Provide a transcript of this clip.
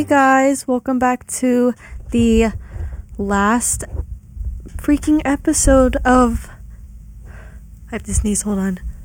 guys, welcome back to the last freaking episode of... I have to sneeze, hold on.